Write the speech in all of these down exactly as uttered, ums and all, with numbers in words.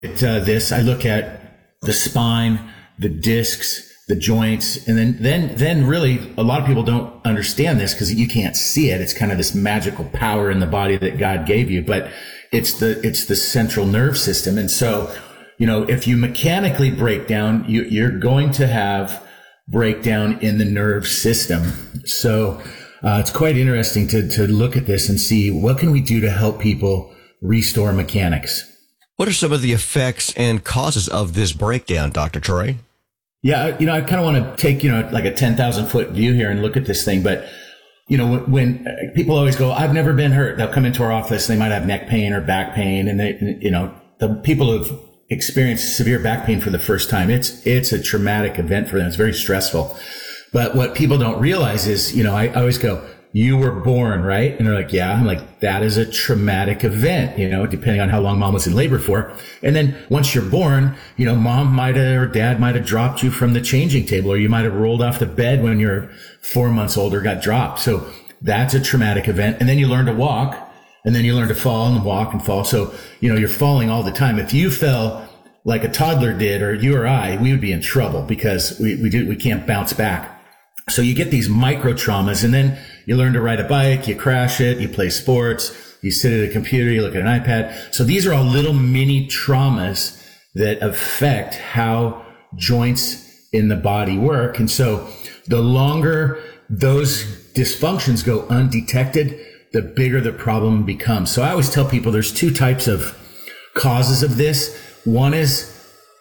at uh, this, I look at the spine, the discs, the joints, and then, then, then really a lot of people don't understand this because you can't see it. It's kind of this magical power in the body that God gave you, but it's the, it's the central nerve system. And so, you know, if you mechanically break down, you, you're going to have breakdown in the nerve system. So, uh, it's quite interesting to, to look at this and see what can we do to help people restore mechanics. What are some of the effects and causes of this breakdown, Doctor Troy? Yeah, you know, I kind of want to take, you know, like a ten thousand foot view here and look at this thing. But, you know, when, when people always go, I've never been hurt, they'll come into our office, they might have neck pain or back pain. And they, you know, the people who've experienced severe back pain for the first time, it's, it's a traumatic event for them. It's very stressful. But what people don't realize is, you know, I, I always go, you were born, right? And they're like, yeah. I'm like, that is a traumatic event, you know, depending on how long mom was in labor for. And then once you're born, you know, mom might have, or dad might have dropped you from the changing table, or you might have rolled off the bed when you're four months old or got dropped. So that's a traumatic event. And then you learn to walk, and then you learn to fall and walk and fall. So, you know, you're falling all the time. If you fell like a toddler did, or you or I, we would be in trouble because we, we do, we can't bounce back. So you get these micro traumas, and then you learn to ride a bike, you crash it, you play sports, you sit at a computer, you look at an iPad. So these are all little mini traumas that affect how joints in the body work. And so the longer those dysfunctions go undetected, the bigger the problem becomes. So I always tell people there's two types of causes of this. One is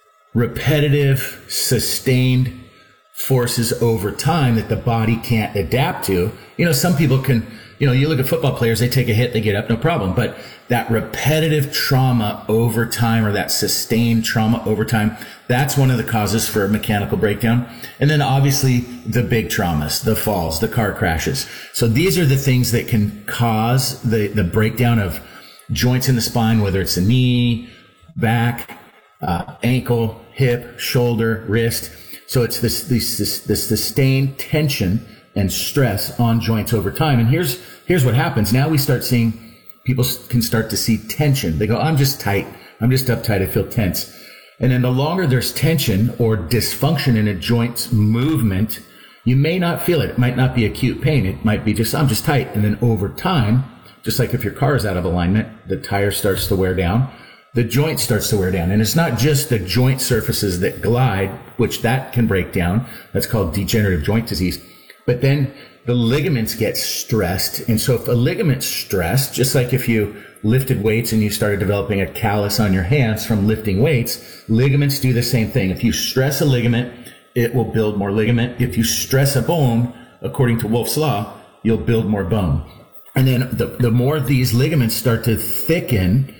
repetitive, sustained forces over time that the body can't adapt to. You know, some people can, you know, you look at football players, they take a hit, they get up, no problem. But that repetitive trauma over time, or that sustained trauma over time, that's one of the causes for mechanical breakdown. And then obviously the big traumas, the falls, the car crashes. So these are the things that can cause the, the breakdown of joints in the spine, whether it's the knee, back, uh, ankle, hip, shoulder, wrist. So it's this, this, this, this sustained tension and stress on joints over time. And here's, here's what happens. Now we start seeing, people can start to see tension. They go, I'm just tight. I'm just uptight. I feel tense. And then the longer there's tension or dysfunction in a joint's movement, you may not feel it. It might not be acute pain. It might be just, I'm just tight. And then over time, just like if your car is out of alignment, the tire starts to wear down. The joint starts to wear down. And it's not just the joint surfaces that glide, which that can break down. That's called degenerative joint disease. But then the ligaments get stressed. And so if a ligament's stressed, just like if you lifted weights and you started developing a callus on your hands from lifting weights, ligaments do the same thing. If you stress a ligament, it will build more ligament. If you stress a bone, according to Wolff's Law, you'll build more bone. And then the, the more these ligaments start to thicken,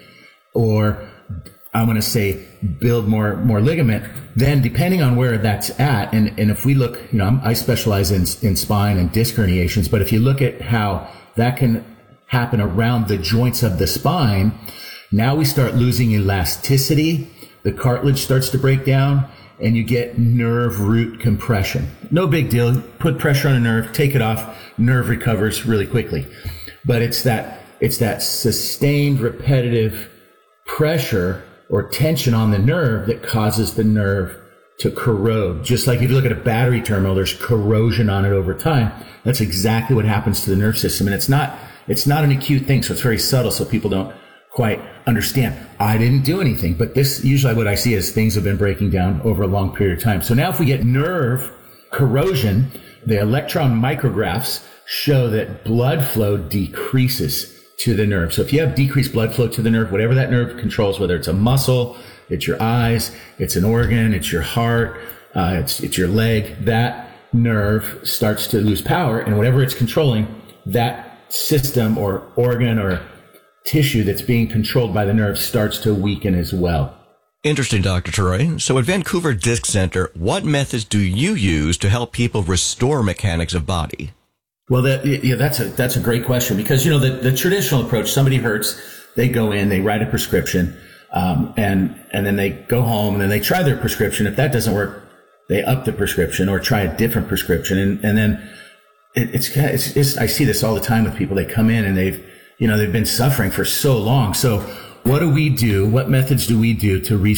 or I'm going to say build more, more ligament, then depending on where that's at, and, and if we look, you know, I'm, I specialize in, in spine and disc herniations, but if you look at how that can happen around the joints of the spine, now we start losing elasticity, the cartilage starts to break down, and you get nerve root compression. No big deal. Put pressure on a nerve, take it off, nerve recovers really quickly. But it's that, it's that sustained repetitive pressure or tension on the nerve that causes the nerve to corrode. Just like if you look at a battery terminal, there's corrosion on it over time. That's exactly what happens to the nerve system. And it's not, it's not an acute thing. So it's very subtle. So people don't quite understand. I didn't do anything, but this usually what I see is things have been breaking down over a long period of time. So now if we get nerve corrosion, the electron micrographs show that blood flow decreases to the nerve. So if you have decreased blood flow to the nerve, whatever that nerve controls, whether it's a muscle, it's your eyes, it's an organ, it's your heart, uh, it's, it's your leg, that nerve starts to lose power, and whatever it's controlling, that system or organ or tissue that's being controlled by the nerve starts to weaken as well. Interesting, Doctor Troy. So at Vancouver Disc Center, what methods do you use to help people restore mechanics of body? Well, that, yeah, that's a, that's a great question, because, you know, the, the traditional approach, somebody hurts, they go in, they write a prescription, um, and, and then they go home and then they try their prescription. If that doesn't work, they up the prescription or try a different prescription. And, and then it, it's, it's, it's, I see this all the time with people. They come in and they've, you know, they've been suffering for so long. So what do we do? What methods do we do to